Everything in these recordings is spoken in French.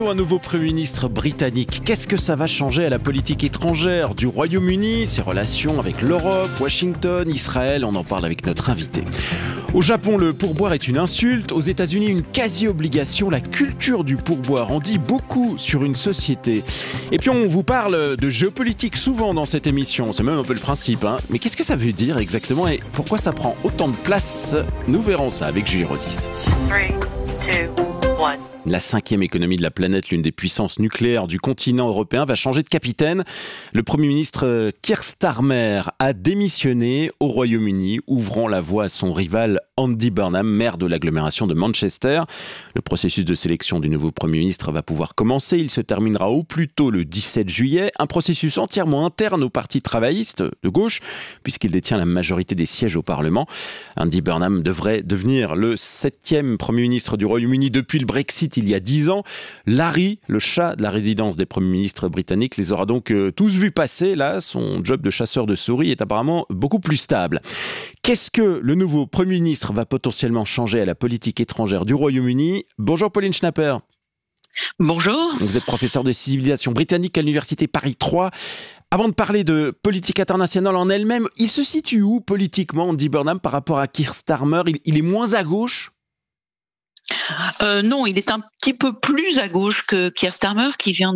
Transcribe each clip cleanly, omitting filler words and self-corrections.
Un nouveau Premier ministre britannique, qu'est-ce que ça va changer à la politique étrangère du Royaume-Uni, ses relations avec l'Europe, Washington, Israël? On en parle avec notre invité. Au Japon, le pourboire est une insulte. Aux États-Unis, une quasi-obligation. La culture du pourboire en dit beaucoup sur une société. Et puis on vous parle de géopolitique souvent dans cette émission. C'est même un peu le principe. Mais qu'est-ce que ça veut dire exactement et pourquoi ça prend autant de place? Nous verrons ça avec Julie Rosis. 3, 2, 1. La 5e économie de la planète, l'une des puissances nucléaires du continent européen, va changer de capitaine. Le Premier ministre Keir Starmer a démissionné au Royaume-Uni, ouvrant la voie à son rival Andy Burnham, maire de l'agglomération de Manchester. Le processus de sélection du nouveau Premier ministre va pouvoir commencer. Il se terminera au plus tôt le 17 juillet. Un processus entièrement interne au Parti travailliste de gauche, puisqu'il détient la majorité des sièges au Parlement. Andy Burnham devrait devenir le 7e Premier ministre du Royaume-Uni depuis le Brexit il y a 10 ans. Larry, le chat de la résidence des premiers ministres britanniques, les aura donc tous vus passer. Là, son job de chasseur de souris est apparemment beaucoup plus stable. Qu'est-ce que le nouveau Premier ministre va potentiellement changer à la politique étrangère du Royaume-Uni? Bonjour Pauline Schnapper. Bonjour. Vous êtes professeur de civilisation britannique à l'université Paris 3. Avant de parler de politique internationale en elle-même, il se situe où politiquement, Andy Burnham, par rapport à Keir Starmer? Il est moins à gauche? Non, il est un petit peu plus à gauche que Keir Starmer, qui vient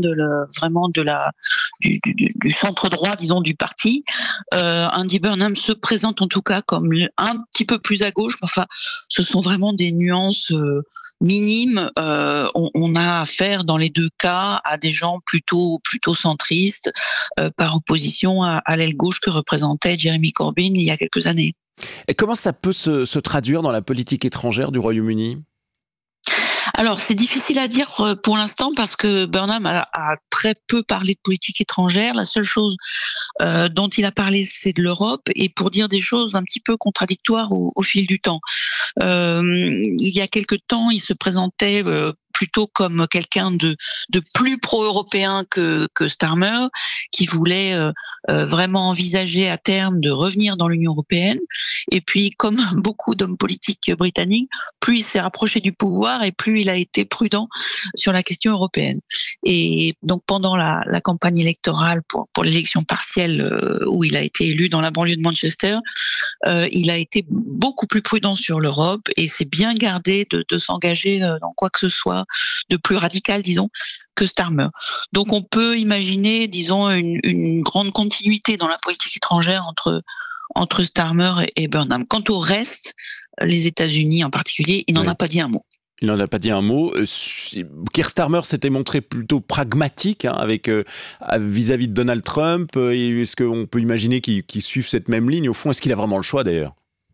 du centre droit, disons, du parti. Andy Burnham se présente en tout cas comme un petit peu plus à gauche. Enfin, ce sont vraiment des nuances minimes. On a affaire dans les deux cas à des gens plutôt centristes, par opposition à l'aile gauche que représentait Jeremy Corbyn il y a quelques années. Et comment ça peut se traduire dans la politique étrangère du Royaume-Uni ? Alors, c'est difficile à dire pour l'instant parce que Burnham a très peu parlé de politique étrangère. La seule chose dont il a parlé, c'est de l'Europe, et pour dire des choses un petit peu contradictoires au fil du temps. Il y a quelque temps, il se présentait plutôt comme quelqu'un de plus pro-européen que Starmer, qui voulait vraiment envisager à terme de revenir dans l'Union européenne. Et puis, comme beaucoup d'hommes politiques britanniques, plus il s'est rapproché du pouvoir et plus il a été prudent sur la question européenne. Et donc, pendant la campagne électorale pour l'élection partielle où il a été élu dans la banlieue de Manchester, il a été beaucoup plus prudent sur l'Europe et s'est bien gardé de s'engager dans quoi que ce soit de plus radical, disons, que Starmer. Donc on peut imaginer, disons, une grande continuité dans la politique étrangère entre Starmer et Burnham. Quant au reste, les États-Unis en particulier, il n'en a pas dit un mot. Il n'en a pas dit un mot. Keir Starmer s'était montré plutôt pragmatique avec vis-à-vis de Donald Trump. Est-ce qu'on peut imaginer qu'il suive cette même ligne? Au fond, est-ce qu'il a vraiment le choix d'ailleurs?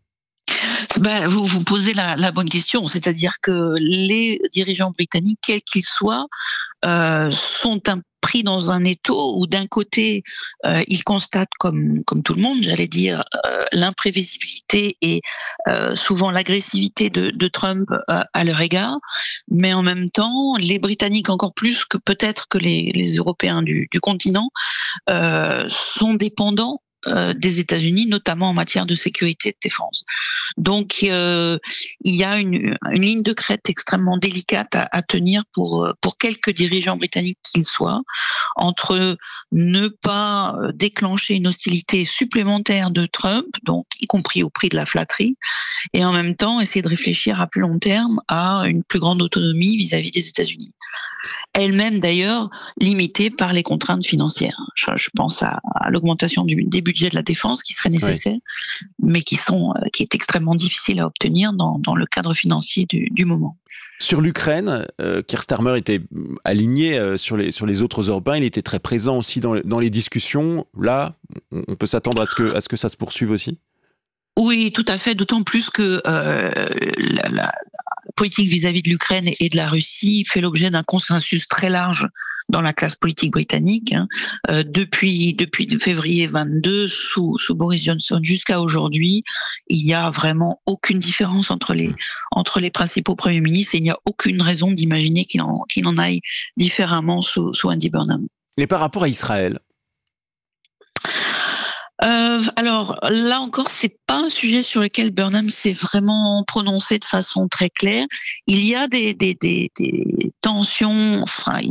Vous posez la bonne question, c'est-à-dire que les dirigeants britanniques, quels qu'ils soient, sont pris dans un étau où d'un côté, ils constatent comme tout le monde, j'allais dire, l'imprévisibilité et souvent l'agressivité de Trump à leur égard, mais en même temps, les Britanniques encore plus que peut-être que les Européens du continent sont dépendants des États-Unis, notamment en matière de sécurité et de défense. Donc, il y a une ligne de crête extrêmement délicate à tenir pour quelques dirigeants britanniques qu'ils soient, entre ne pas déclencher une hostilité supplémentaire de Trump, donc y compris au prix de la flatterie, et en même temps essayer de réfléchir à plus long terme à une plus grande autonomie vis-à-vis des États-Unis. Elle-même d'ailleurs limitée par les contraintes financières. Je pense à l'augmentation des budgets de la défense qui serait nécessaire, mais qui est extrêmement difficile à obtenir dans le cadre financier du moment. Sur l'Ukraine, Keir Starmer était aligné sur les autres Européens. Il était très présent aussi dans les discussions. Là, on peut s'attendre à ce que ça se poursuive aussi? Oui, tout à fait, d'autant plus que la politique vis-à-vis de l'Ukraine et de la Russie fait l'objet d'un consensus très large dans la classe politique britannique. Depuis février 22, sous Boris Johnson jusqu'à aujourd'hui, il n'y a vraiment aucune différence entre les principaux premiers ministres et il n'y a aucune raison d'imaginer qu'il en aille différemment sous Andy Burnham. Et par rapport à Israël? Alors là encore, c'est pas un sujet sur lequel Burnham s'est vraiment prononcé de façon très claire. Il y a des tensions, enfin,